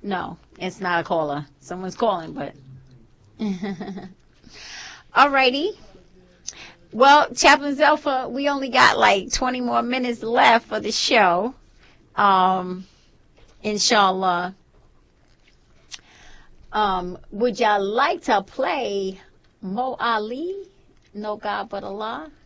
No, it's not a caller. Someone's calling, but. Alrighty. Well, Chaplain Zelfa, we only got like 20 more minutes left for the show. Inshallah. Would y'all like to play Mo Ali, No God But Allah?